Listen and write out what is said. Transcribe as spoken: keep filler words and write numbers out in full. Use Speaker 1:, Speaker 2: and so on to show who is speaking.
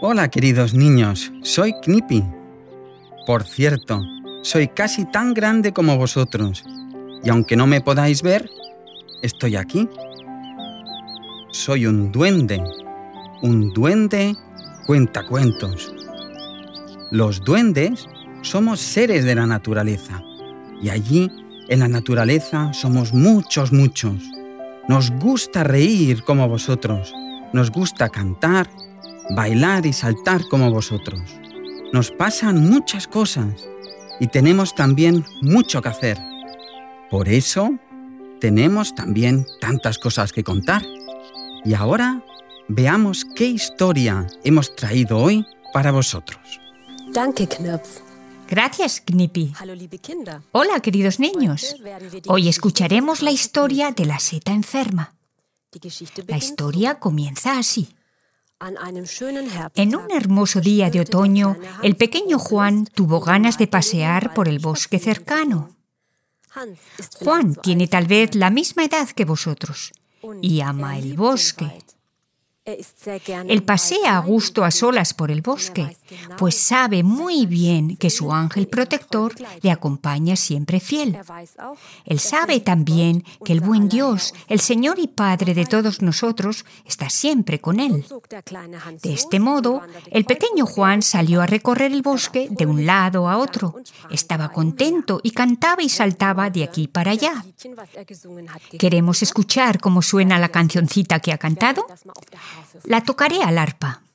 Speaker 1: Hola, queridos niños, soy Knippy. Por cierto, soy casi tan grande como vosotros, y aunque no me podáis ver, estoy aquí. Soy un duende, un duende cuentacuentos. Los duendes somos seres de la naturaleza, y allí, en la naturaleza, somos muchos, muchos. Nos gusta reír como vosotros, nos gusta cantar, bailar y saltar como vosotros. Nos pasan muchas cosas y tenemos también mucho que hacer. Por eso, tenemos también tantas cosas que contar. Y ahora, veamos qué historia hemos traído hoy para vosotros.
Speaker 2: Danke, Knirps.
Speaker 3: Gracias, Knippy.
Speaker 2: Hallo, liebe Kinder.
Speaker 3: Hola, queridos niños. Hoy escucharemos la historia de la seta enferma. La historia comienza así. En un hermoso día de otoño, el pequeño Juan tuvo ganas de pasear por el bosque cercano. Juan tiene tal vez la misma edad que vosotros y ama el bosque. Él pasea a gusto a solas por el bosque, pues sabe muy bien que su ángel protector le acompaña siempre fiel. Él sabe también que el buen Dios, el Señor y Padre de todos nosotros, está siempre con él. De este modo, el pequeño Juan salió a recorrer el bosque de un lado a otro. Estaba contento y cantaba y saltaba de aquí para allá. ¿Queremos escuchar cómo suena la cancioncita que ha cantado? La tocaré al arpa.